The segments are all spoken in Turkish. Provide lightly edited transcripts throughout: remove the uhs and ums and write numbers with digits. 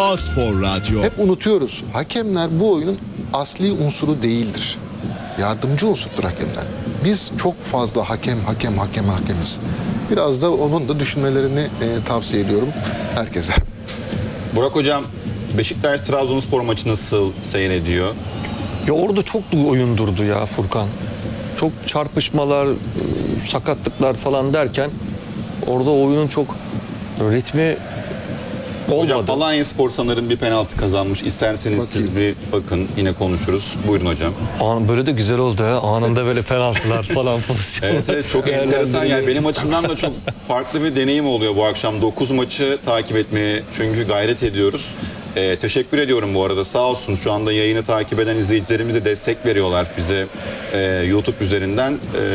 A-Spor Radyo. Hep unutuyoruz. Hakemler bu oyunun asli unsuru değildir. Yardımcı unsurdur hakemler. Biz çok fazla hakemiz. Biraz da onun da düşünmelerini tavsiye ediyorum herkese. Burak Hocam, Beşiktaş-Trabzonspor maçı nasıl seyrediyor? Ya orada çok oyun durdu ya Furkan. Çok çarpışmalar, sakatlıklar falan derken orada oyunun çok ritmi olmadı. Hocam Alanyaspor sanırım bir penaltı kazanmış. İsterseniz siz bir bakın, yine konuşuruz. Buyurun hocam. Böyle de güzel oldu ya. Anında böyle penaltılar falan pozisyonlar. Evet, çok enteresan. Yani benim açımdan da çok farklı bir deneyim oluyor bu akşam. 9 maçı takip etmeye çünkü gayret ediyoruz. Teşekkür ediyorum bu arada. Sağ olsun, şu anda yayını takip eden izleyicilerimiz de destek veriyorlar bize YouTube üzerinden.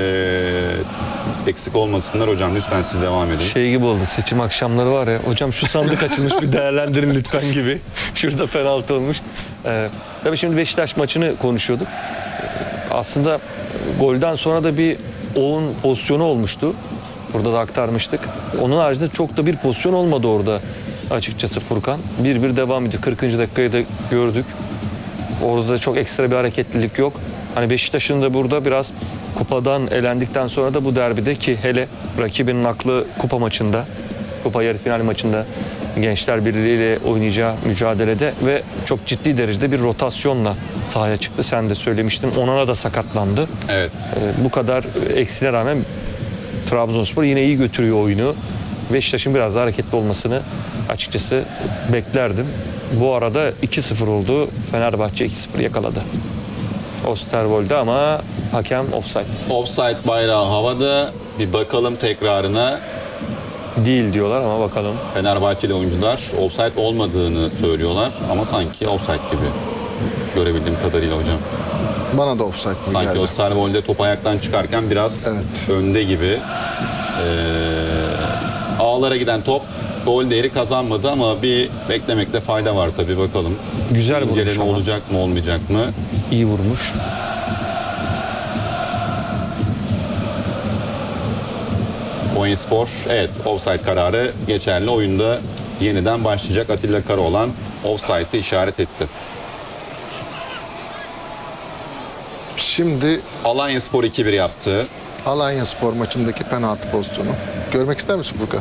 Eksik olmasınlar hocam, lütfen siz devam edin. Şey gibi oldu, seçim akşamları var ya, hocam şu sandık açılmış bir değerlendirin lütfen gibi. Şurada penaltı olmuş. Tabii şimdi Beşiktaş maçını konuşuyorduk. Aslında golden sonra da bir Oğun pozisyonu olmuştu. Burada da aktarmıştık. Onun haricinde çok da bir pozisyon olmadı orada açıkçası Furkan. 1-1 devam ediyor. 40. dakikayı da gördük. Orada da çok ekstra bir hareketlilik yok. Hani Beşiktaş'ın da burada biraz kupadan elendikten sonra da bu derbide, ki hele rakibinin aklı kupa maçında, kupa yarı final maçında Gençler Birliği ile oynayacağı mücadelede ve çok ciddi derecede bir rotasyonla sahaya çıktı. Sen de söylemiştin. Onana da sakatlandı. Evet. Bu kadar eksine rağmen Trabzonspor yine iyi götürüyor oyunu. Beşiktaş'ın biraz daha hareketli olmasını açıkçası beklerdim. Bu arada 2-0 oldu. Fenerbahçe 2-0 yakaladı Osterwold'da ama hakem offside. Offside bayrağı havada. Bir bakalım tekrarına. Değil diyorlar ama bakalım. Fenerbahçeli oyuncular offside olmadığını söylüyorlar ama sanki offside gibi görebildiğim kadarıyla hocam. Bana da offside gibi Sanki geldi. Osterwold'de top ayaktan çıkarken biraz önde gibi. Ağlara giden top gol değeri kazanmadı ama bir beklemekte fayda var tabii, bakalım. Güzel vurmuş İnceleme ama. olacak mı olmayacak mı? İyi vurmuş. Konyaspor, evet, offside kararı geçerli. Oyunda yeniden başlayacak. Atilla Karaoğlan offside'ı işaret etti. Şimdi Alanyaspor 2-1 yaptı. Alanyaspor maçındaki penaltı pozisyonu. Görmek ister misin Furkan?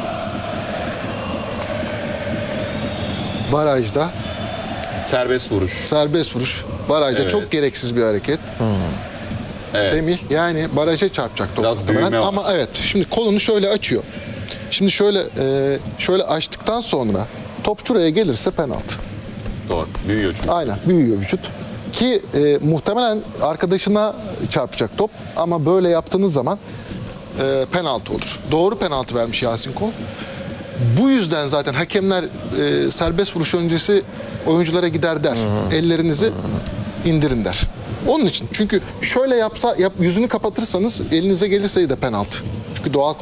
Barajda Serbest vuruş. serbest vuruş. Barajda Evet. çok gereksiz bir hareket. Evet. Semih yani baraja çarpacak top Biraz muhtemelen. büyüme var. Ama evet, şimdi kolunu şöyle açıyor. Şimdi şöyle açtıktan sonra top şuraya gelirse penaltı. Doğru. Büyüyor çünkü. Aynen, büyüyor vücut. Ki muhtemelen arkadaşına çarpacak top ama böyle yaptığınız zaman penaltı olur. Doğru penaltı vermiş Yasin Kol. Bu yüzden zaten hakemler serbest vuruş öncesi oyunculara gider der. Ellerinizi indirin der. Onun için. Çünkü şöyle yüzünü kapatırsanız elinize gelirse de penaltı. Çünkü doğal